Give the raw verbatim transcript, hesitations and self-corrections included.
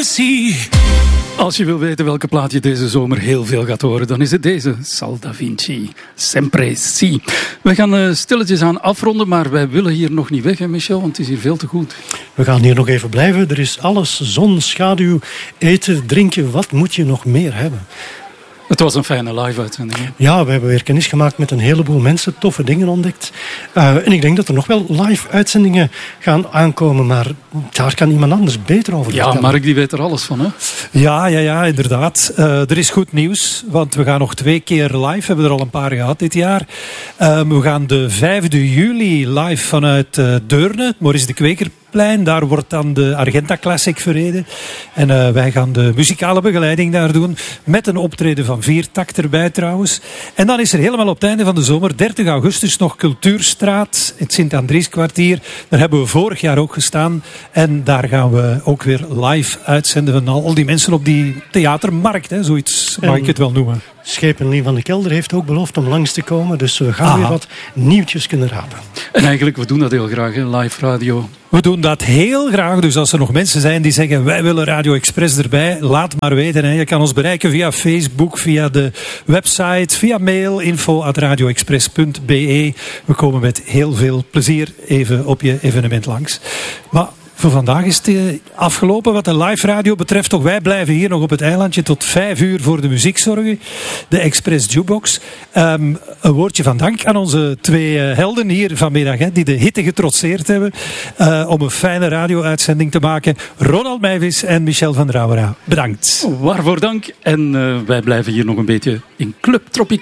aussi. Als je wil weten welke plaat je deze zomer heel veel gaat horen, dan is het deze, Sal Da Vinci, Sempre Si. We gaan uh, stilletjes aan afronden, maar wij willen hier nog niet weg, hè Michel, want het is hier veel te goed. We gaan hier nog even blijven. Er is alles, zon, schaduw, eten, drinken. Wat moet je nog meer hebben? Het was een fijne live-uitzending. Hè? Ja, we hebben weer kennis gemaakt met een heleboel mensen, toffe dingen ontdekt. Uh, en ik denk dat er nog wel live-uitzendingen gaan aankomen, maar daar kan iemand anders beter over vertellen. Ja, Mark die weet er alles van, hè? Ja, ja, ja, inderdaad. Uh, er is goed nieuws, want we gaan nog twee keer live. We hebben er al een paar gehad dit jaar. Uh, we gaan de vijfde juli live vanuit uh, Deurne, het Maurice de Kwekerplein. Daar wordt dan de Argenta Classic verreden. En uh, wij gaan de muzikale begeleiding daar doen. Met een optreden van viertakt erbij trouwens. En dan is er helemaal op het einde van de zomer, dertig augustus, nog Cultuurstraat. Het Sint-Andrieskwartier. Daar hebben we vorig jaar ook gestaan. En daar gaan we ook weer live uitzenden van al die mensen op die theatermarkt. Hè. Zoiets mag en ik het wel noemen. Schepenlien van de Kelder heeft ook beloofd om langs te komen. Dus we gaan Aha. weer wat nieuwtjes kunnen rapen. En eigenlijk, we doen dat heel graag, hè? Live radio. We doen dat heel graag. Dus als er nog mensen zijn die zeggen, wij willen Radio Express erbij, laat maar weten. Hè. Je kan ons bereiken via Facebook, via de website, via mail, info at radioexpress punt be. We komen met heel veel plezier even op je evenement langs. Maar voor vandaag is het afgelopen wat de live radio betreft. Toch wij blijven hier nog op het eilandje tot vijf uur voor de muziek zorgen. De Express Jukebox. Um, een woordje van dank aan onze twee uh, helden hier vanmiddag. Hè, die de hitte getrotseerd hebben. Uh, om een fijne radio-uitzending te maken. Ronald Meijvis en Michel van Rauwera. Bedankt. Waarvoor dank. En uh, wij blijven hier nog een beetje in Club Tropicaal.